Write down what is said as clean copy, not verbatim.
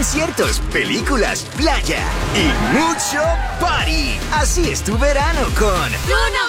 conciertos, películas, playa y mucho party. Así es tu verano con Uno.